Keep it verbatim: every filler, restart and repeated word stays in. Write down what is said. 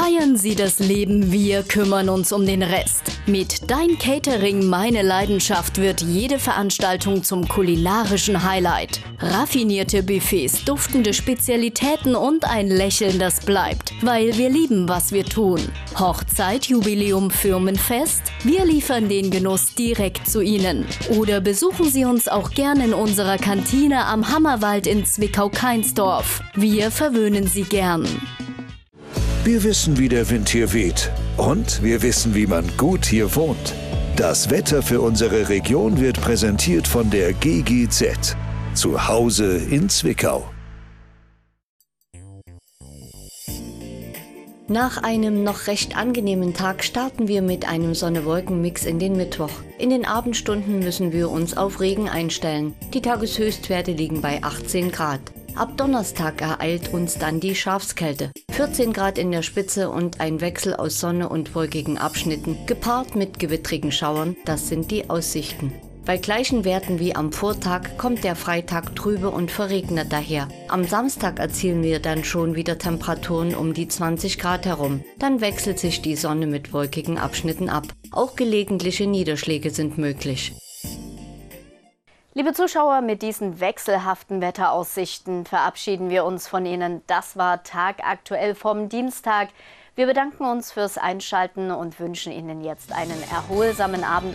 Feiern Sie das Leben, wir kümmern uns um den Rest. Mit Dein Catering, meine Leidenschaft wird jede Veranstaltung zum kulinarischen Highlight. Raffinierte Buffets, duftende Spezialitäten und ein Lächeln, das bleibt, weil wir lieben, was wir tun. Hochzeit, Jubiläum, Firmenfest? Wir liefern den Genuss direkt zu Ihnen. Oder besuchen Sie uns auch gern in unserer Kantine am Hammerwald in Zwickau-Kainsdorf. Wir verwöhnen Sie gern. Wir wissen, wie der Wind hier weht. Und wir wissen, wie man gut hier wohnt. Das Wetter für unsere Region wird präsentiert von der G G Z. Zu Hause in Zwickau. Nach einem noch recht angenehmen Tag starten wir mit einem Sonne-Wolken-Mix in den Mittwoch. In den Abendstunden müssen wir uns auf Regen einstellen. Die Tageshöchstwerte liegen bei achtzehn Grad. Ab Donnerstag ereilt uns dann die Schafskälte. vierzehn Grad in der Spitze und ein Wechsel aus Sonne und wolkigen Abschnitten, gepaart mit gewittrigen Schauern, das sind die Aussichten. Bei gleichen Werten wie am Vortag kommt der Freitag trübe und verregnet daher. Am Samstag erzielen wir dann schon wieder Temperaturen um die zwanzig Grad herum. Dann wechselt sich die Sonne mit wolkigen Abschnitten ab. Auch gelegentliche Niederschläge sind möglich. Liebe Zuschauer, mit diesen wechselhaften Wetteraussichten verabschieden wir uns von Ihnen. Das war Tagaktuell vom Dienstag. Wir bedanken uns fürs Einschalten und wünschen Ihnen jetzt einen erholsamen Abend.